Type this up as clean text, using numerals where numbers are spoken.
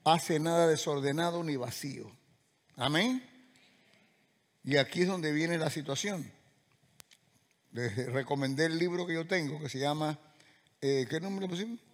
hace nada desordenado ni vacío. Amén. Y aquí es donde viene la situación. Les recomendé el libro que yo tengo que se llama, ¿qué nombre le pusimos?